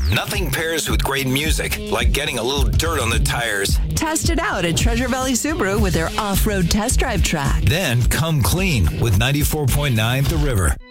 Nothing pairs with great music like getting a little dirt on the tires. Test it out at Treasure Valley Subaru with their off-road test drive track. Then come clean with 94.9 The River.